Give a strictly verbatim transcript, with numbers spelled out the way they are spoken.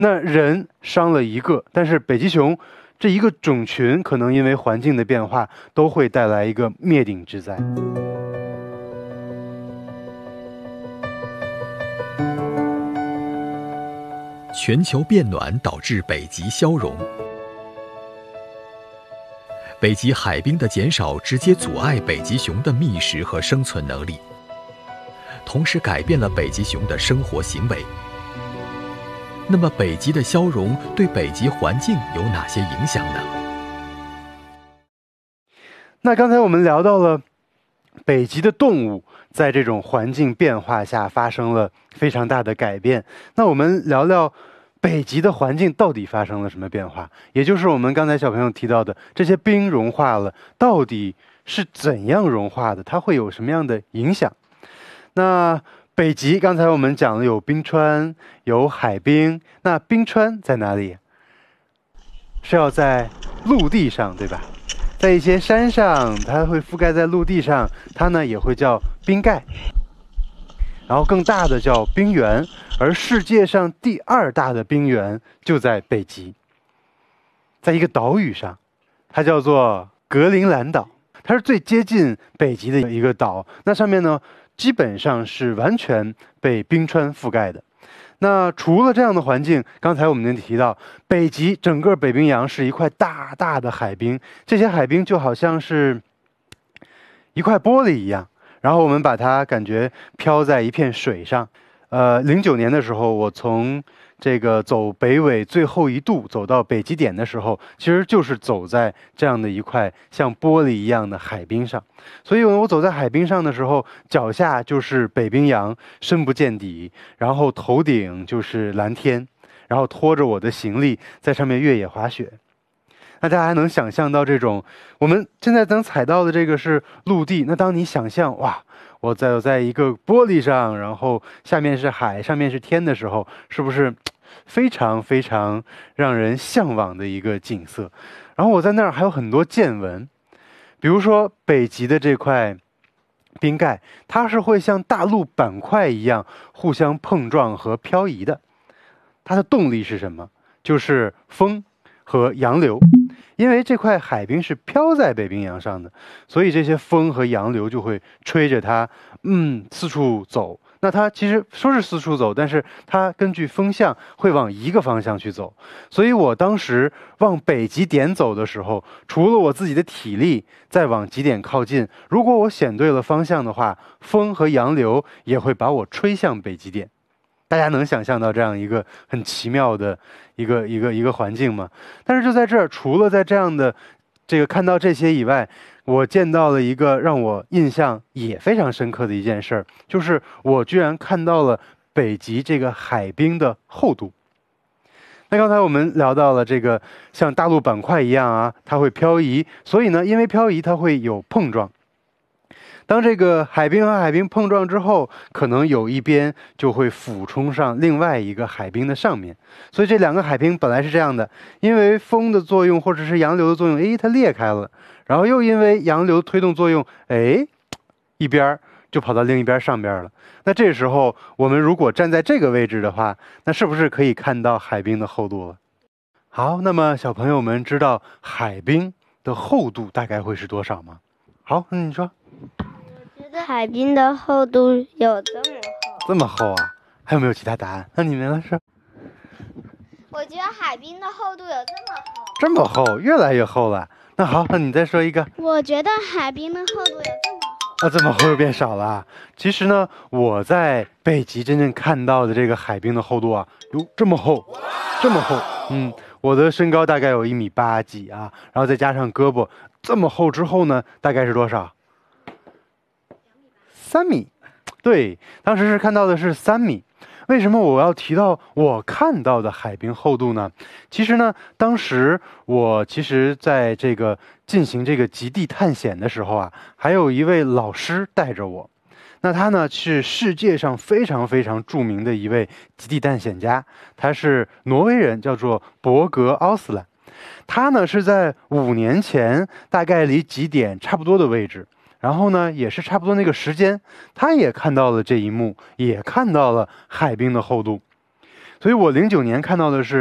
那人伤了一个，但是北极熊这一个种群可能因为环境的变化都会带来一个灭顶之灾。 全球变暖导致北极消融，北极海冰的减少直接阻碍北极熊的觅食和生存能力，同时改变了北极熊的生活行为。那么北极的消融对北极环境有哪些影响呢？ 那刚才我们聊到了北极的动物在这种环境变化下发生了非常大的改变，那我们聊聊北极的环境到底发生了什么变化，也就是我们刚才小朋友提到的这些冰融化了，到底是怎样融化的，它会有什么样的影响。那北极刚才我们讲了有冰川有海冰，那冰川在哪里？是要在陆地上，对吧？在一些山上它会覆盖在陆地上，它呢也会叫冰盖，然后更大的叫冰原，而世界上第二大的冰原就在北极，在一个岛屿上，它叫做格陵兰岛，它是最接近北极的一个岛，那上面呢基本上是完全被冰川覆盖的。那除了这样的环境，刚才我们提到北极整个北冰洋是一块大大的海冰，这些海冰就好像是一块玻璃一样，然后我们把它感觉飘在一片水上。呃，零九年的时候，我从这个走北纬最后一度走到北极点的时候，其实就是走在这样的一块像玻璃一样的海冰上。所以我走在海冰上的时候，脚下就是北冰洋，深不见底，然后头顶就是蓝天，然后拖着我的行李在上面越野滑雪。那大家还能想象到这种，我们现在能踩到的这个是陆地，那当你想象哇，我在在一个玻璃上，然后下面是海，上面是天的时候，是不是非常非常让人向往的一个景色？然后我在那儿还有很多见闻，比如说北极的这块冰盖，它是会像大陆板块一样互相碰撞和漂移的。它的动力是什么？就是风和洋流。因为这块海冰是飘在北冰洋上的，所以这些风和洋流就会吹着它，嗯，四处走。那它其实说是四处走，但是它根据风向会往一个方向去走。所以我当时往北极点走的时候，除了我自己的体力再往极点靠近，如果我选对了方向的话，风和洋流也会把我吹向北极点。大家能想象到这样一个很奇妙的一个一个一个环境吗？但是就在这儿，除了在这样的这个看到这些以外，我见到了一个让我印象也非常深刻的一件事儿，就是我居然看到了北极这个海冰的厚度。那刚才我们聊到了这个像大陆板块一样啊，它会漂移，所以呢，因为漂移它会有碰撞。当这个海冰和海冰碰撞之后，可能有一边就会俯冲上另外一个海冰的上面，所以这两个海冰本来是这样的，因为风的作用或者是洋流的作用，哎，它裂开了，然后又因为洋流推动作用，哎，一边就跑到另一边上边了。那这时候我们如果站在这个位置的话，那是不是可以看到海冰的厚度了？好，那么小朋友们知道海冰的厚度大概会是多少吗？好，那你说。 海冰的厚度有这么厚， 这么厚啊？还有没有其他答案？那你们呢？是？ 我觉得海冰的厚度有这么厚， 这么厚，越来越厚了。那好，那你再说一个。 我觉得海冰的厚度有这么厚。 啊，这么厚又变少了。其实呢，我在北极真正看到的这个海冰的厚度啊，哟，这么厚，这么厚。嗯，我的身高大概有一米八几啊，然后再加上胳膊，这么厚之后呢，大概是多少？三米，对，当时是看到的是三米。为什么我要提到我看到的海冰厚度呢？其实呢，当时我其实在这个进行这个极地探险的时候啊，还有一位老师带着我。那他呢是世界上非常非常著名的一位极地探险家，他是挪威人，叫做伯格奥斯兰。他呢是在五年前，大概离极点差不多的位置。然后呢，也是差不多那个时间，他也看到了这一幕，也看到了海冰的厚度。 所以我零九年看到的是